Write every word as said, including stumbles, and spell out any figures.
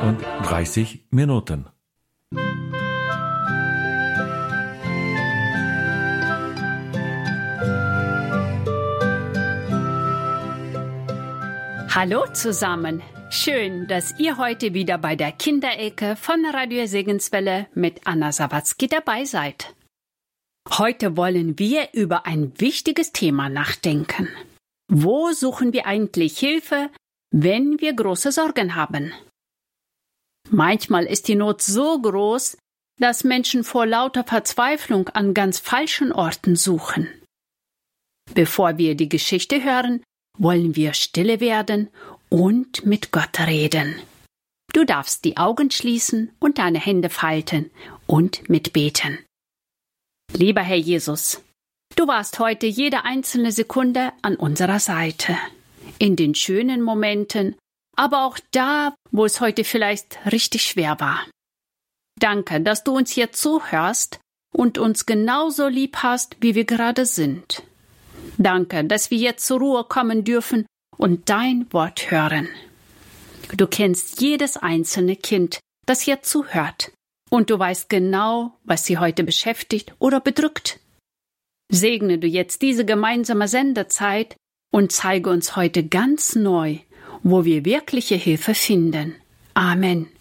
und dreißig Minuten. Hallo zusammen. Schön, dass ihr heute wieder bei der Kinderecke von Radio Segenswelle mit Anna Sawatzki dabei seid. Heute wollen wir über ein wichtiges Thema nachdenken. Wo suchen wir eigentlich Hilfe, wenn wir große Sorgen haben? Manchmal ist die Not so groß, dass Menschen vor lauter Verzweiflung an ganz falschen Orten suchen. Bevor wir die Geschichte hören, wollen wir stille werden und mit Gott reden. Du darfst die Augen schließen und deine Hände falten und mitbeten. Lieber Herr Jesus, du warst heute jede einzelne Sekunde an unserer Seite. In den schönen Momenten, aber auch da, wo es heute vielleicht richtig schwer war. Danke, dass du uns hier zuhörst und uns genauso lieb hast, wie wir gerade sind. Danke, dass wir jetzt zur Ruhe kommen dürfen und dein Wort hören. Du kennst jedes einzelne Kind, das hier zuhört, und du weißt genau, was sie heute beschäftigt oder bedrückt. Segne du jetzt diese gemeinsame Sendezeit und zeige uns heute ganz neu, wo wir wirkliche Hilfe finden. Amen.